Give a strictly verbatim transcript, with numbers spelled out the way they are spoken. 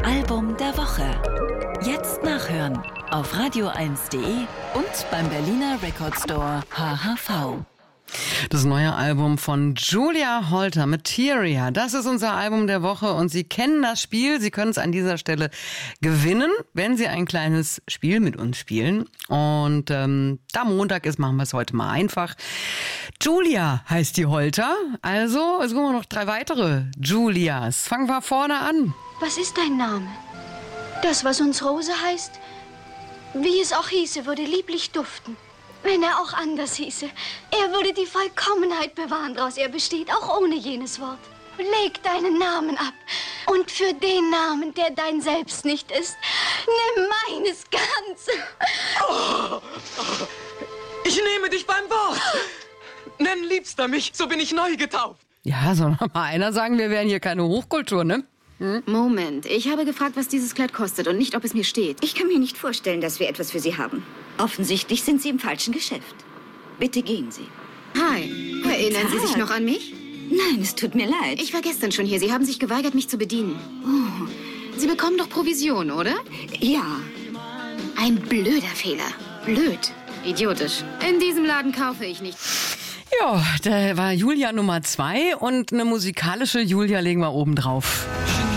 Album der Woche. Jetzt nachhören auf radio eins punkt de und beim Berliner Record Store H H V. Das neue Album von Julia Holter, Materia. Das ist unser Album der Woche und Sie kennen das Spiel. Sie können es an dieser Stelle gewinnen, wenn Sie ein kleines Spiel mit uns spielen. Und ähm, da Montag ist, machen wir es heute mal einfach. Julia heißt die Holter. Also, es kommen noch drei weitere Julias. Fangen wir vorne an. Was ist dein Name? Das, was uns Rose heißt, wie es auch hieße, würde lieblich duften. Wenn er auch anders hieße, er würde die Vollkommenheit bewahren, daraus er besteht, auch ohne jenes Wort. Leg deinen Namen ab und für den Namen, der dein Selbst nicht ist, nimm meines ganz. Oh, oh, ich nehme dich beim Wort. Nenn Liebster mich, so bin ich neu getauft. Ja, soll noch mal einer sagen, wir wären hier keine Hochkultur, ne? Hm? Moment, ich habe gefragt, was dieses Kleid kostet und nicht, ob es mir steht. Ich kann mir nicht vorstellen, dass wir etwas für Sie haben. Offensichtlich sind Sie im falschen Geschäft. Bitte gehen Sie. Hi, erinnern Sie sich noch an mich? Nein, es tut mir leid. Ich war gestern schon hier. Sie haben sich geweigert, mich zu bedienen. Oh. Sie bekommen doch Provision, oder? Ja. Ein blöder Fehler. Blöd. Idiotisch. In diesem Laden kaufe ich nicht. Ja, da war Julia Nummer zwei und eine musikalische Julia legen wir oben drauf.